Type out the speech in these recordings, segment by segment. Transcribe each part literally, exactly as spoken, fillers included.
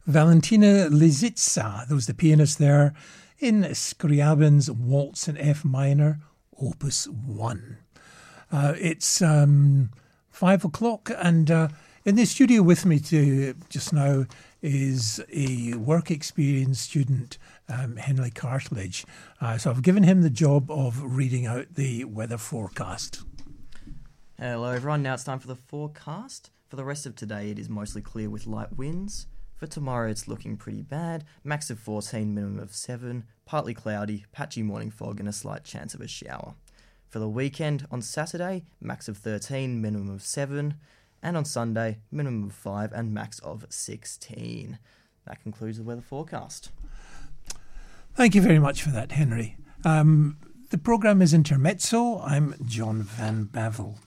Valentina Lisitsa, that was the pianist there, in Scriabin's Waltz in F minor, Opus one. Uh, it's um, five o'clock, and uh, in the studio with me to, just now is a work experience student, um, Henry Cartledge. Uh, so I've given him the job of reading out the weather forecast. Hello everyone, now it's time for the forecast. For the rest of today, it is mostly clear with light winds. For tomorrow, it's looking pretty bad. Max of fourteen, minimum of seven. Partly cloudy, patchy morning fog, and a slight chance of a shower. For the weekend, on Saturday, max of thirteen, minimum of seven. And on Sunday, minimum of five and max of sixteen. That concludes the weather forecast. Thank you very much for that, Henry. Um, the programme is Intermezzo. I'm John Van Bavel.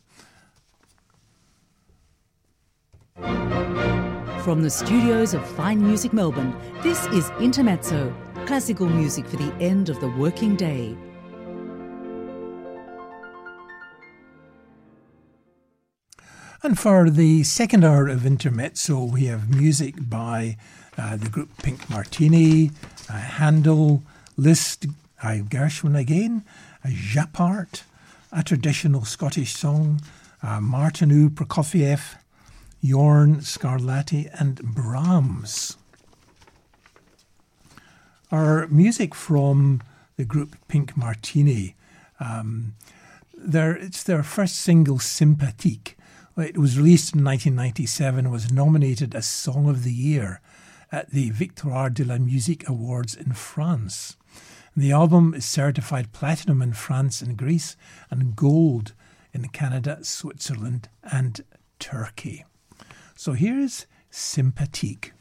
From the studios of Fine Music Melbourne, this is Intermezzo, classical music for the end of the working day. And for the second hour of Intermezzo, we have music by uh, the group Pink Martini, uh, Handel, Liszt, uh, Gershwin again, uh, Japart, a traditional Scottish song, uh, Martinu, Prokofiev, Yorn, Scarlatti and Brahms. Our music from the group Pink Martini, um, their, it's their first single, Sympathique. It was released in nineteen ninety-seven and was nominated as Song of the Year at the Victoire de la Musique Awards in France. The album is certified platinum in France and Greece and gold in Canada, Switzerland and Turkey. So here's Sympathique.